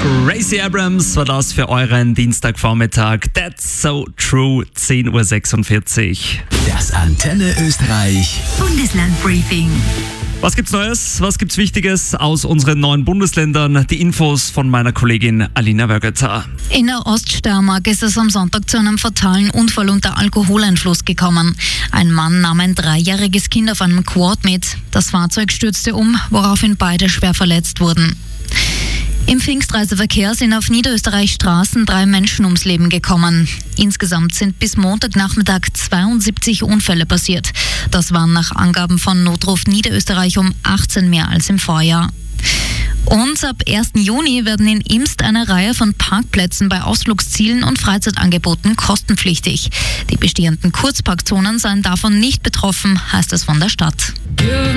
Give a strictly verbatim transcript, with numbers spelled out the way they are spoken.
Gracie Abrams war das für euren Dienstagvormittag. That's so true, zehn Uhr sechsundvierzig. Das Antenne Österreich Bundeslandbriefing. Was gibt's Neues? Was gibt's Wichtiges aus unseren neuen Bundesländern? Die Infos von meiner Kollegin Alina Wörgötzer. In der Oststeiermark ist es am Sonntag zu einem fatalen Unfall unter Alkoholeinfluss gekommen. Ein Mann nahm ein dreijähriges Kind auf einem Quad mit. Das Fahrzeug stürzte um, woraufhin beide schwer verletzt wurden. Im Pfingstreiseverkehr sind auf Niederösterreichs Straßen drei Menschen ums Leben gekommen. Insgesamt sind bis Montagnachmittag zweiundsiebzig Unfälle passiert. Das waren nach Angaben von Notruf Niederösterreich um achtzehn mehr als im Vorjahr. Und ab ersten Juni werden in Imst eine Reihe von Parkplätzen bei Ausflugszielen und Freizeitangeboten kostenpflichtig. Die bestehenden Kurzparkzonen seien davon nicht betroffen, heißt es von der Stadt.